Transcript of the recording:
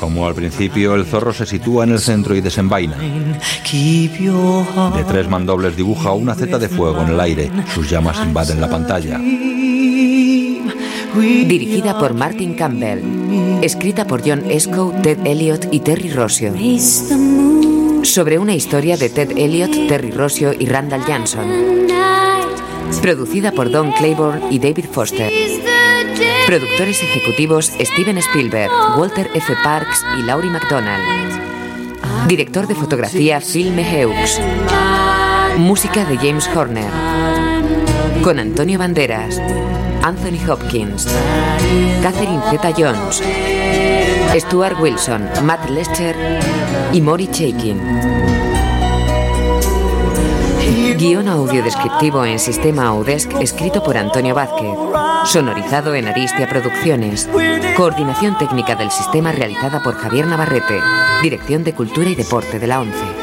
Como al principio, el zorro se sitúa en el centro y desenvaina. De 3 mandobles dibuja una Z de fuego en el aire. Sus llamas invaden la pantalla. Dirigida por Martin Campbell. Escrita por John Escoe, Ted Elliott y Terry Rossio. Sobre una historia de Ted Elliott, Terry Rossio y Randall Jackson. Producida por Don Claiborne y David Foster. Productores ejecutivos Steven Spielberg, Walter F. Parks y Laurie MacDonald. Director de fotografía Phil Meheux. Música de James Horner. Con Antonio Banderas, Anthony Hopkins, Catherine Zeta-Jones, Stuart Wilson, Matt Lester y Maury Chaikin. Guión audio descriptivo en sistema Audesc escrito por Antonio Vázquez. Sonorizado en Aristia Producciones. Coordinación técnica del sistema realizada por Javier Navarrete. Dirección de Cultura y Deporte de la ONCE.